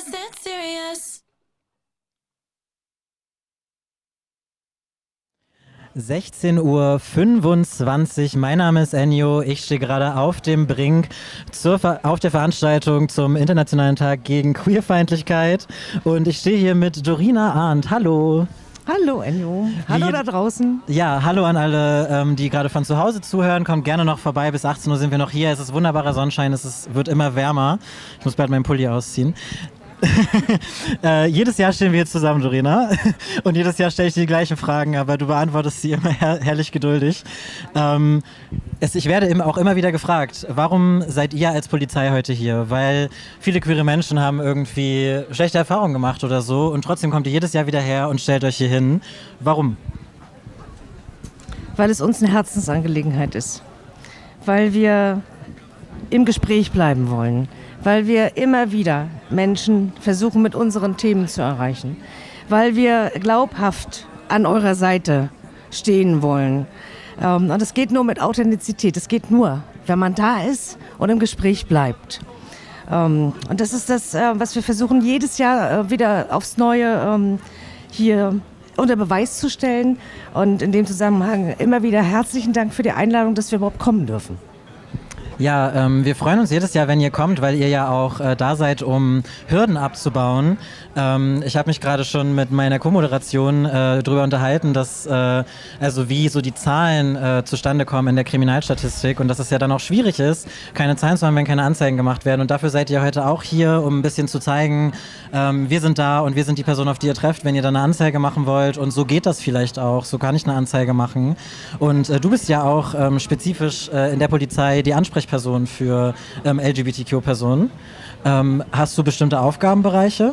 is it serious? 16:25 Uhr, mein Name ist Enjo, ich stehe gerade auf dem Brink auf der Veranstaltung zum Internationalen Tag gegen Queerfeindlichkeit und ich stehe hier mit Dorina Arndt. Hallo! Hallo Enjo, hallo da draußen. Ja, hallo an alle, die gerade von zu Hause zuhören, kommt gerne noch vorbei, bis 18 Uhr sind wir noch hier, es ist wunderbarer Sonnenschein, wird immer wärmer, ich muss bald meinen Pulli ausziehen. Jedes Jahr stehen wir hier zusammen, Dorina, und jedes Jahr stelle ich dir die gleichen Fragen, aber du beantwortest sie immer herrlich geduldig. Ich werde auch immer wieder gefragt, warum seid ihr als Polizei heute hier? Weil viele queere Menschen haben irgendwie schlechte Erfahrungen gemacht oder so und trotzdem kommt ihr jedes Jahr wieder her und stellt euch hier hin. Warum? Weil es uns eine Herzensangelegenheit ist, weil wir im Gespräch bleiben wollen, weil wir immer wieder Menschen versuchen, mit unseren Themen zu erreichen, weil wir glaubhaft an eurer Seite stehen wollen. Und es geht nur mit Authentizität, es geht nur, wenn man da ist und im Gespräch bleibt. Und das ist das, was wir versuchen, jedes Jahr wieder aufs Neue hier unter Beweis zu stellen. Und in dem Zusammenhang immer wieder herzlichen Dank für die Einladung, dass wir überhaupt kommen dürfen. Ja, wir freuen uns jedes Jahr, wenn ihr kommt, weil ihr ja auch da seid, um Hürden abzubauen. Ich habe mich gerade schon mit meiner Co-Moderation darüber unterhalten, dass also wie so die Zahlen zustande kommen in der Kriminalstatistik und dass es ja dann auch schwierig ist, keine Zahlen zu haben, wenn keine Anzeigen gemacht werden. Und dafür seid ihr heute auch hier, um ein bisschen zu zeigen, wir sind da und wir sind die Person, auf die ihr trefft, wenn ihr dann eine Anzeige machen wollt. Und so geht das vielleicht auch, so kann ich eine Anzeige machen. Und du bist ja auch spezifisch in der Polizei die Ansprechperson für LGBTQ-Personen. Hast du bestimmte Aufgabenbereiche?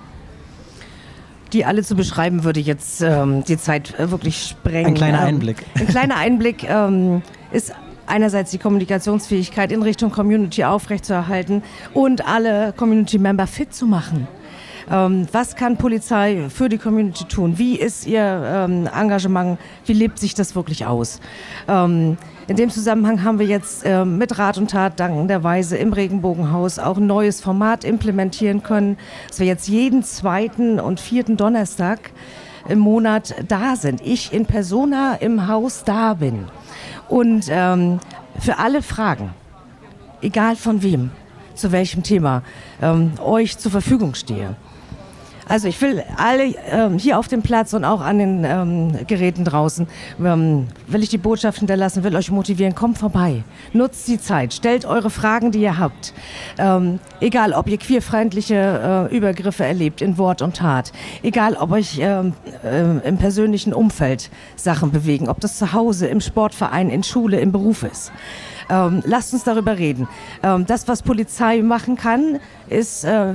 Die alle zu beschreiben, würde jetzt die Zeit wirklich sprengen. Ein kleiner Einblick. Ein kleiner Einblick ist einerseits die Kommunikationsfähigkeit in Richtung Community aufrechtzuerhalten und alle Community-Member fit zu machen. Was kann Polizei für die Community tun? Wie ist ihr Engagement? Wie lebt sich das wirklich aus? In dem Zusammenhang haben wir jetzt mit Rat und Tat dankenderweise im Regenbogenhaus auch ein neues Format implementieren können, dass wir jetzt jeden 2. und 4. Donnerstag im Monat da sind. Ich in Persona im Haus da bin. Und für alle Fragen, egal von wem, zu welchem Thema, euch zur Verfügung stehe. Also ich will alle hier auf dem Platz und auch an den Geräten draußen, will ich die Botschaft hinterlassen, will euch motivieren, kommt vorbei, nutzt die Zeit, stellt eure Fragen, die ihr habt. Egal, ob ihr queerfeindliche Übergriffe erlebt in Wort und Tat, egal, ob euch im persönlichen Umfeld Sachen bewegen, ob das zu Hause, im Sportverein, in Schule, im Beruf ist. Lasst uns darüber reden. Das, was Polizei machen kann, ist